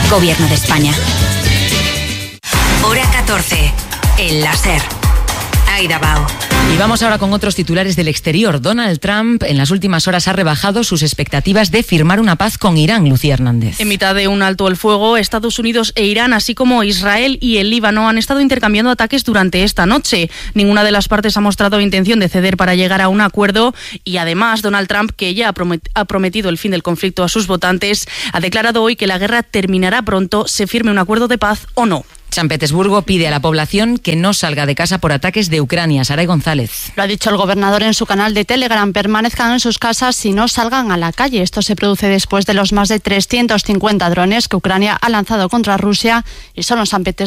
Gobierno de España. Hora 14. El láser. Aida Bao. Y vamos ahora con otros titulares del exterior. Donald Trump en las últimas horas ha rebajado sus expectativas de firmar una paz con Irán. Lucía Hernández. En mitad de un alto el fuego, Estados Unidos e Irán, así como Israel y el Líbano, han estado intercambiando ataques durante esta noche. Ninguna de las partes ha mostrado intención de ceder para llegar a un acuerdo y además Donald Trump, que ya ha prometido el fin del conflicto a sus votantes, ha declarado hoy que la guerra terminará pronto, se firme un acuerdo de paz o no. San Petersburgo pide a la población que no salga de casa por ataques de Ucrania. Saray González. Lo ha dicho el gobernador en su canal de Telegram. Permanezcan en sus casas y no salgan a la calle. Esto se produce después de los más de 350 drones que Ucrania ha lanzado contra Rusia y solo en San Petersburgo